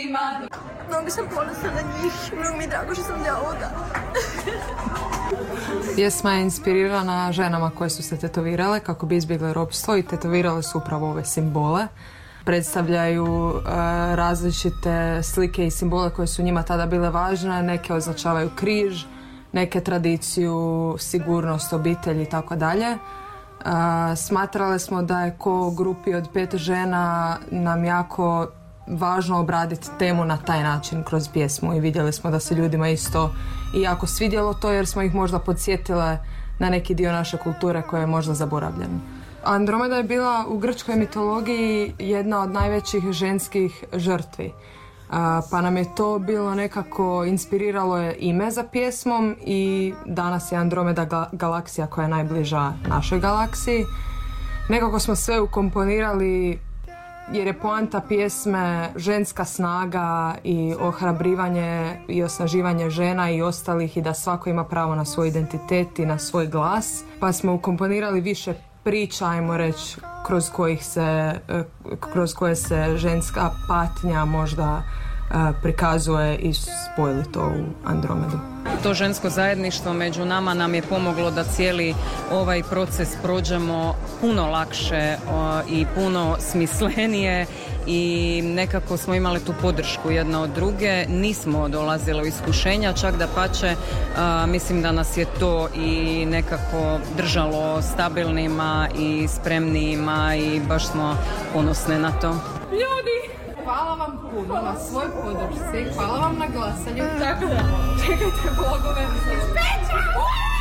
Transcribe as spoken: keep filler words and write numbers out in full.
svima. Mnogo sam ponosna na njih, mnogo mi je drago što sam djela ovoga. Pjesma je inspirirana ženama koje su se tetovirale kako bi izbjegle ropstvo i tetovirale su upravo ove simbole. Predstavljaju uh, različite slike i simbole koje su njima tada bile važne. Neke označavaju križ, neke tradiciju, sigurnost, obitelj i tako dalje. Smatrali smo da je ko grupi od pet žena nam jako važno obraditi temu na taj način kroz pjesmu i vidjeli smo da se ljudima isto i jako svidjelo to jer smo ih možda podsjetile na neki dio naše kulture koje je možda zaboravljen. Andromeda je bila u grčkoj mitologiji jedna od najvećih ženskih žrtvi. Pa nam je to bilo nekako, inspiriralo je ime za pjesmom i danas je Andromeda ga- galaksija koja je najbliža našoj galaksiji. Nekako smo sve ukomponirali jer je poanta pjesme ženska snaga i ohrabrivanje i osnaživanje žena i ostalih i da svako ima pravo na svoj identitet i na svoj glas. Pa smo ukomponirali više priča, ajmo reći, kroz kojih se, kroz koje se ženska patnja možda prikazuje i spojili to u Andromedu. To žensko zajedništvo među nama nam je pomoglo da cijeli ovaj proces prođemo puno lakše i puno smislenije i nekako smo imali tu podršku jedna od druge. Nismo dolazile u iskušenja, čak da pače, mislim da nas je to i nekako držalo stabilnima i spremnijima i baš smo ponosne na to. Ljudi! Hvala vam puno na svoj podršci, hvala vam na glasanju. Tako da, čekajte blogove. Speča!